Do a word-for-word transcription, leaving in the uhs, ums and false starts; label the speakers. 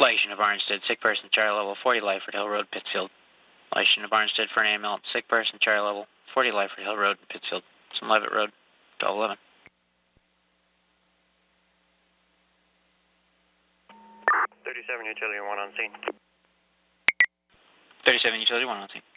Speaker 1: Elation of Arnstead, sick person, Charlie level, forty Lyford Hill Road, Pittsfield. Elation of Arnstead for an ambulance, sick person, Charlie level, forty Lyford Hill Road, Pittsfield. Some Levitt Road, twelve eleven.
Speaker 2: thirty-seven, utility one on scene.
Speaker 1: thirty-seven, utility one on scene.